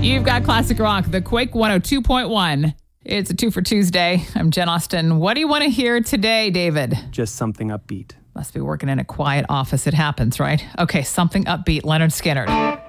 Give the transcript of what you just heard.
You've got Classic Rock, the Quake 102.1. It's a 2 for Tuesday. I'm Jen Austen. What do you want to hear today, David? Just something upbeat. Must be working in a quiet office. It happens, right? Okay, something upbeat. Leonard Skinner.